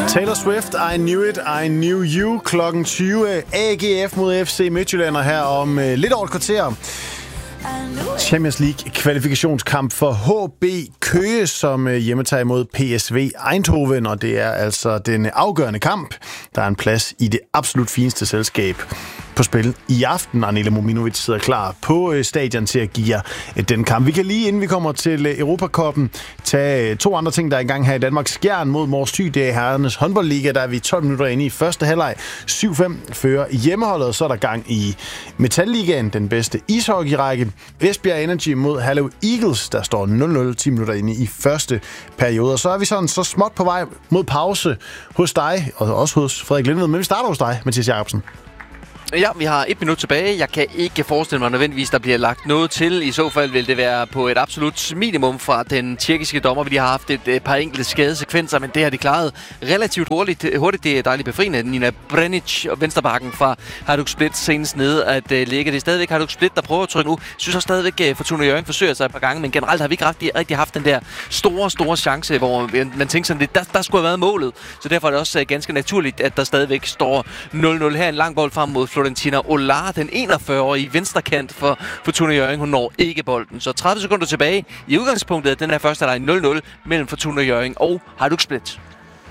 Taylor Swift, I Knew It, I Knew You, klokken 20. AGF mod FC Midtjylland her om lidt over et kvarter. Champions League kvalifikationskamp for HB Køge, som hjemmetager imod PSV Eindhoven, og det er altså den afgørende kamp. Der er en plads i det absolut fineste selskab på spil i aften. Arnela Mominovic sidder klar på stadion til at give jer den kamp. Vi kan lige, inden vi kommer til Europacupen, tage to andre ting, der er i gang her i Danmark. Skjern mod Mors Thy, det er herrenes håndboldliga. Der er vi 12 minutter inde i første halvleg. 7-5 fører hjemmeholdet, og så er der gang i Metalligaen, den bedste ishockeyrække. Esbjerg Energy mod Herlev Eagles, der står 0-0 10 minutter inde i første periode. Og så er vi sådan så småt på vej mod pause hos dig, og også hos Frederik Lindved. Men vi starter hos dig, Mathias Jacobsen. Ja, vi har 1 minut tilbage. Jeg kan ikke forestille mig nødvendigvis, der bliver lagt noget til. I så fald vil det være på et absolut minimum fra den tjekkiske dommer. Vi har haft et par enkelte skadesekvenser, men det har de klaret relativt hurtigt. Det er dejligt befriende. Nina Brenic og venstrebakken fra Hajduk Split senest nede at ligge. Det er stadigvæk Hajduk Split, der prøver at trykke nu. Jeg synes også stadigvæk, Fortuna Hjørring forsøger sig et par gange, men generelt har vi ikke rigtig haft den der store chance, hvor man tænker sådan lidt, der skulle have været målet. Så derfor er det også ganske naturligt, at der stadigvæk står 0-0 her. En lang bold frem mod Florentina Olar, den 41-årige venstrekant for Fortuna Hjørring. Hun når ikke bolden. Så 30 sekunder tilbage i udgangspunktet af den her første halvleg 0-0 mellem Fortuna Hjørring og Hajduk Split.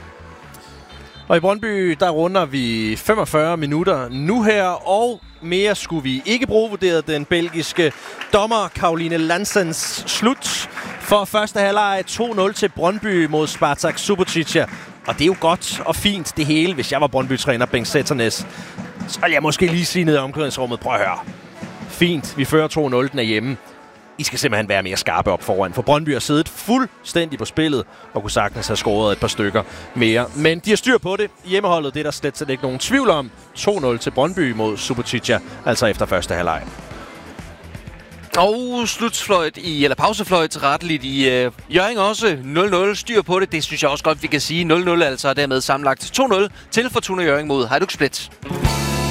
Og i Brøndby, der runder vi 45 minutter nu her, og mere skulle vi ikke bruge, vurderet den belgiske dommer Caroline Lansens slut for første halvleg 2-0 til Brøndby mod Spartak Subotica. Og det er jo godt og fint det hele, hvis jeg var Brøndby-træner Bengt Sætternes. Så vil jeg måske lige sige ned i omklædningsrummet. Prøv at høre. Fint, vi fører 2-0, den er hjemme. I skal simpelthen være mere skarpe op foran, for Brøndby har siddet fuldstændig på spillet og kunne sagtens have scoret et par stykker mere. Men de har styr på det. Hjemmeholdet, det er der slet ikke nogen tvivl om. 2-0 til Brøndby mod Subotica, altså efter første halvleg. Og slutfløjt eller pausefløjt retteligt i Hjørring også. 0-0, styr på det. Det synes jeg også godt, vi kan sige. 0-0 altså, dermed sammenlagt 2-0 til Fortuna Hjørring mod Hajduk Split.